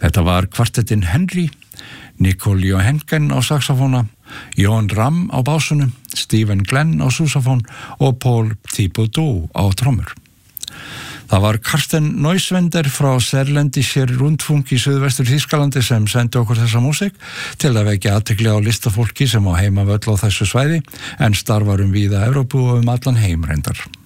Þetta var kvartettin Henry, Nicole Johanken á saxofóna, Johan Ram á básunu, Stephen Glenn á súsafón og Paul Thibodeau á trommur. Það var Karsten Neuswender frá Serlendischer Rundfunk í Suðvestur Þýskalandi sem sendi okkur þessa músík til að vekja athygli á listafólki sem á heimavöll á þessu svæði en starfar víða Evrópu og allan heim reyndar.